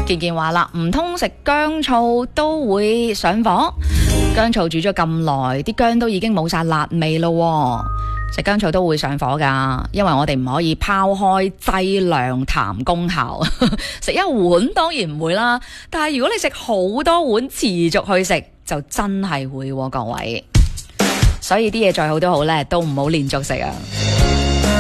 健健話啦，唔通食薑醋都會上火？薑醋煮咗咁耐，啲薑都已經冇晒辣味咯。食薑醋都會上火噶，因為我哋唔可以拋開劑量談功效。食一碗當然唔會啦，但係如果你食好多碗持續去食，就真係會喎，各位。所以啲嘢再好都好咧，都唔好連續食啊。